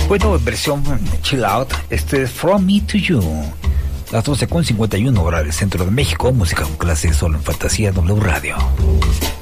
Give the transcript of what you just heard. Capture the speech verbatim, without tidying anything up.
Bueno, en versión chill out, este es From Me to You. Las doce con cincuenta y uno hora del centro de México, música con clase solo en Fantasía W Radio.